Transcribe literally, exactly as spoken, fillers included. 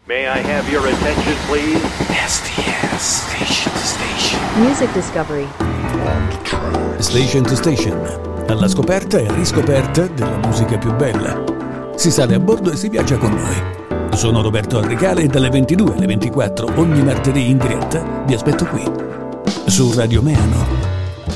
May I have your attention, please? S T S, Station to Station. Music Discovery. Station to Station, alla scoperta e riscoperta della musica più bella. Si sale a bordo e si viaggia con noi. Sono Roberto Arricale e dalle ventidue alle ventiquattro ogni martedì in diretta vi aspetto qui, su Radio Meano.